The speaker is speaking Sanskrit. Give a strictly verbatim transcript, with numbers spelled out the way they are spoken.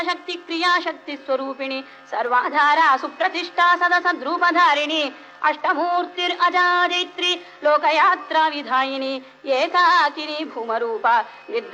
शक्ति क्रिया शक्ति स्वरूपिणी सर्वाधारा सुप्रतिष्ठा सदसद्रूपधारिणी अष्टमूर्तिर अजाजैत्री लोकयात्रा विधायिनी एकाकिनी भूमरूपा